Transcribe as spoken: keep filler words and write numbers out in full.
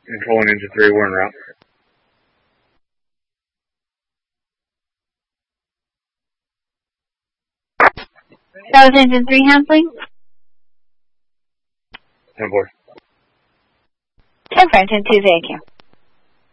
Controlling engine three, we're en route. That was engine three handling? ten four. ten for engine two, thank you.